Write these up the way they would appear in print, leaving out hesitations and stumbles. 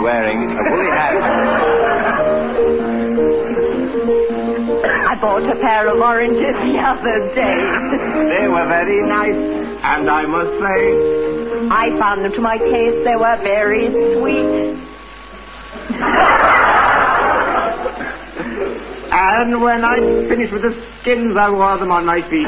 wearing a woolly hat. I bought a pair of oranges the other day. They were very nice, and I must say, I found them to my taste. They were very sweet. and when I finished with the skins, I wore them on my feet.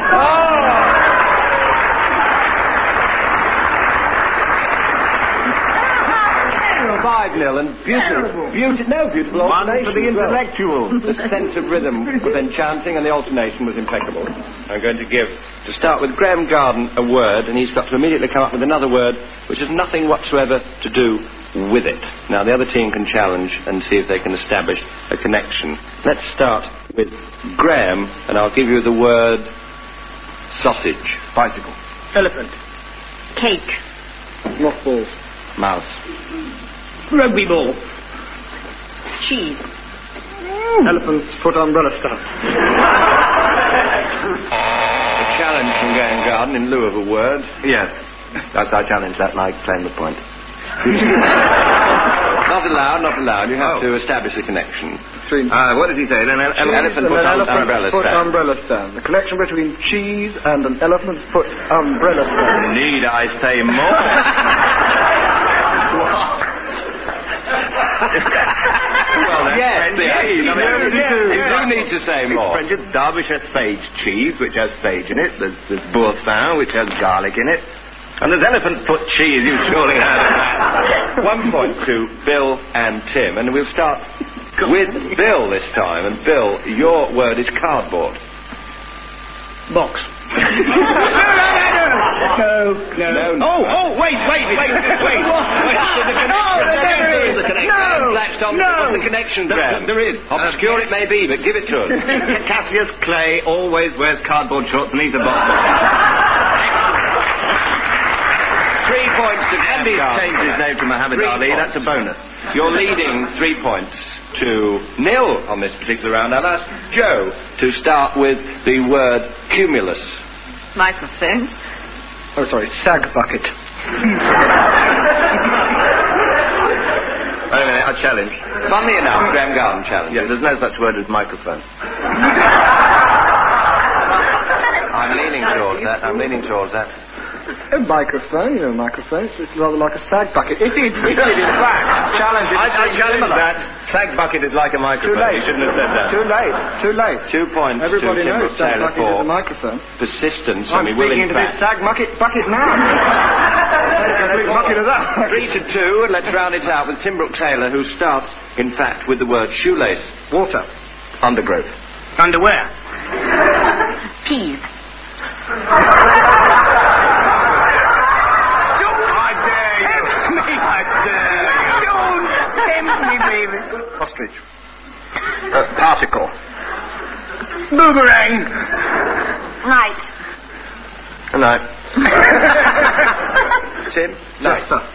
Nil, and beautiful One for the intellectual. The sense of rhythm was enchanting and the alternation was impeccable. I'm going to give, to start with Graham Garden, a word, and he's got to immediately come up with another word which has nothing whatsoever to do with it. Now, the other team can challenge and see if they can establish a connection. Let's start with Graham, and I'll give you the word sausage. Bicycle. Elephant. Cake. Mothballs. Mouse. Rugby ball. Cheese. Elephant's foot umbrella stuff. A challenge from Graham Garden in lieu of a word. Yes. I challenge that, and I claim the point. Not allowed. You have to establish a connection. What did he say? An elephant foot umbrella stand. Umbrella stand. The connection between cheese and an elephant foot umbrella stand. Need I say more? Well, yes, you do need to say more. French Derbyshire sage cheese, which has sage in it. There's boursin, which has garlic in it. And there's elephant foot cheese, you've surely heard of that. 1 point to Bill and Tim, and we'll start with Bill this time. And Bill, your word is cardboard. Box. No. Oh, wait. There's a connection. What's the connection, Graham? There is. Obscure it may be, but give it to us. Cassius Clay always wears cardboard shorts beneath a box. 3 points to And he's changed his name to Muhammad Ali. That's a bonus. You're leading 3 points to nil on this particular round. I'll ask Joe to start with the word cumulus. Microphone. Oh, sorry, sag bucket. Wait a minute, I challenge. Funnily enough, Graham Garden challenge. Yeah, there's no such word as microphone. I'm leaning towards that. A microphone, microphone. It's rather like a sag bucket. It is, in fact. Challenge. I challenge that. Sag bucket is like a microphone. Too late. You shouldn't have said that. Too late. 2 points Everybody to knows Tim sag Taylor bucket is for a microphone. persistence. I'm and we will, speaking in into this fact, sag bucket now. Bucket of that. 3-2, and let's round it out with Tim Brooke Taylor, who starts, in fact, with the word shoelace. Water. Undergrowth. Underwear. Peas. Ostrich. Particle. Boomerang. Night. No. Tim? No.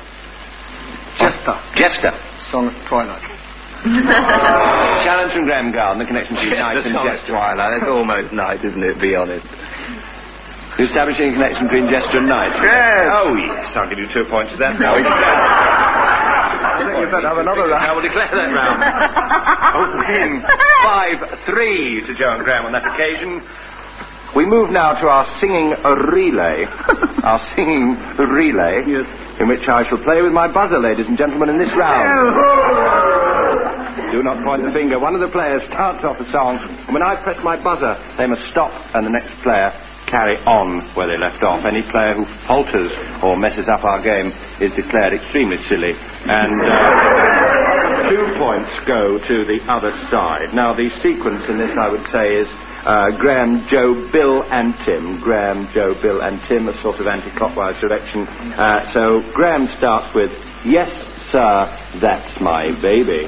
Jester. Song of Twilight. Challenge from Graham Garden, the connection between night and jester. Twilight. It's almost night, isn't it? Be honest. You're establishing a connection between jester and night? Yes. Oh, yes. I'll give you 2 points for that. I think we better have another round. I will declare that round. Opening 5-3 to Joe and Graham on that occasion. We move now to our singing relay. Yes. In which I shall play with my buzzer, ladies and gentlemen, in this round. Do not point the finger. One of the players starts off a song, and when I press my buzzer, they must stop, and the next player carry on where they left off. Any player who falters or messes up our game is declared extremely silly, and 2 points go to the other side. Now, the sequence in this, I would say, is Graham, Joe, Bill, and Tim. Graham, Joe, Bill, and Tim, a sort of anti-clockwise direction. So Graham starts with, "Yes, sir, that's my baby."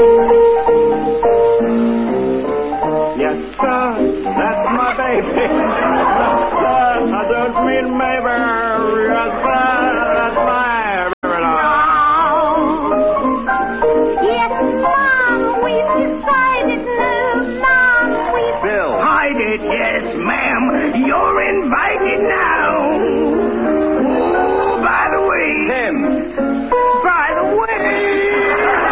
Yes, sir, that's my baby. Yes, sir, I don't mean maybe. Yes, sir, that's my baby. Yes, Mom, we've decided now, Mom, Bill. Hide it, yes, ma'am. You're invited now. Oh, by the way. Tim. By the way.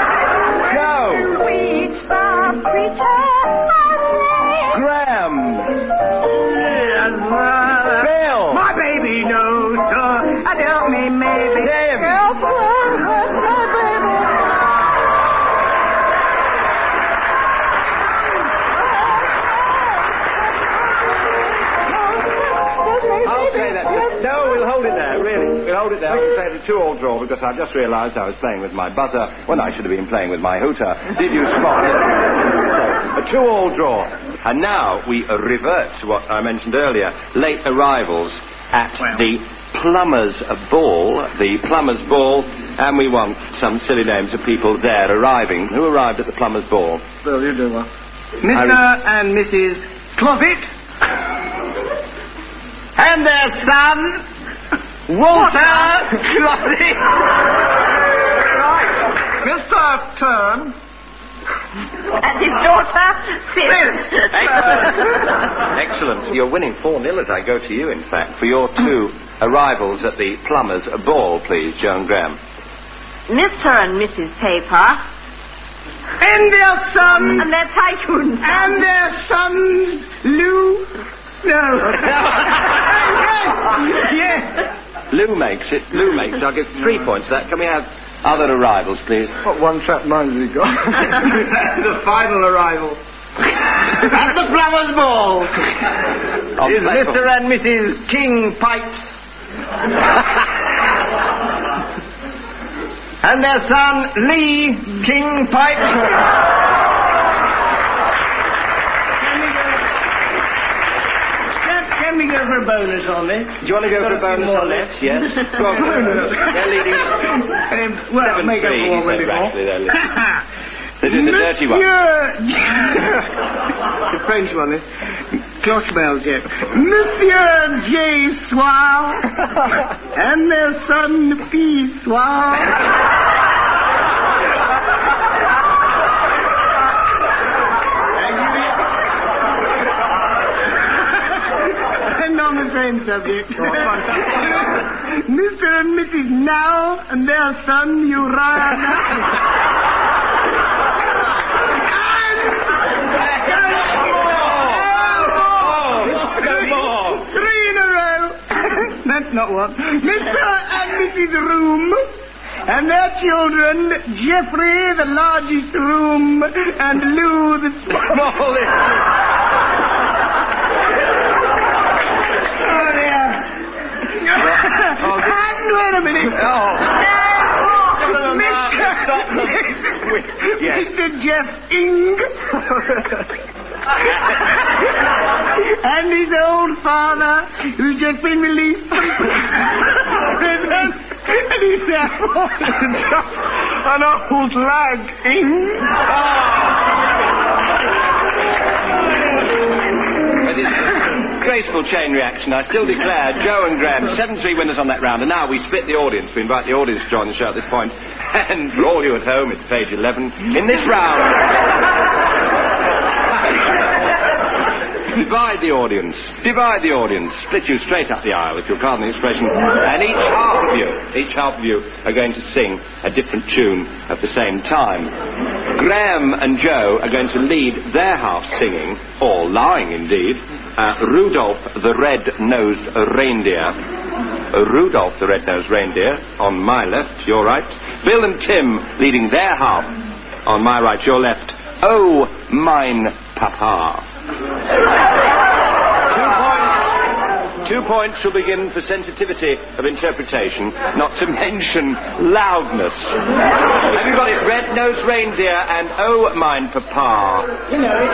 a 2-all draw because I've just realised I was playing with my buzzer when I should have been playing with my hooter. Did you spot it? So, a 2-all draw. And now we revert to what I mentioned earlier, late arrivals at the Plumbers Ball, and we want some silly names of people there arriving. Who arrived at the Plumbers Ball? Bill, you do one. Mr. and Mrs. Closet and their son, Walter Closet. Mr. Turn. And his daughter, Sis. Excellent. You're winning 4-0 as I go to you, in fact, for your 2 arrivals at the Plumbers Ball, please, Joan Graham. Mr. and Mrs. Paper. And their son, And their tycoon. and their sons, Lou. No. Yes. Lou makes it. I'll give 3 points to that. Can we have other arrivals, please? What one-track mind has he got? The final arrival. At the Plumbers Ball is Mr. and Mrs. King Pipes. And their son, Lee King Pipes. Can we go for a bonus on this? Do you want to go for a bonus on this? Yes. Go on. They're leading. Well, make up for what we before. They did the dirty one. The French one is Cloche bells, yes. Monsieur J. Soir and their son P. Soir. And on the same subject, Mr. and Mrs. Now and their son Uriah Now. That's not one. Mr. and Mrs. Room and their children, Jeffrey, the largest room, and Lou, the smallest. Oh, dear. And wait a minute. Mr. Jeff Ing. And his old father, who's just been released from prison, and he's an old lag. It is a graceful chain reaction. I still declare Joe and Graham 7-3 winners on that round. And now we split the audience. We invite the audience to join the show at this point. And for all you at home, it's page 11. In this round... Divide the audience, split you straight up the aisle, if you'll pardon the expression, and each half of you are going to sing a different tune at the same time. Graham and Joe are going to lead their half singing, or lying indeed, Rudolph the Red-Nosed Reindeer. Rudolph the Red-Nosed Reindeer, on my left, your right. Bill and Tim leading their half, on my right, your left. Oh, mine papa. 2 points will begin for sensitivity of interpretation, not to mention loudness. Have you got it? Red-Nosed Reindeer and Oh, mine papa. You know it.